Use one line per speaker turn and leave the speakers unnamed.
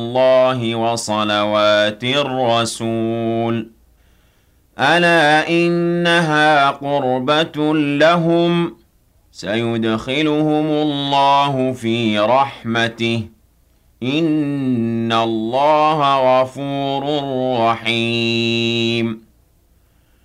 الله وصلوات الرسول ألا إنها قربة لهم سيدخلهم الله في رحمته إن الله غفور رحيم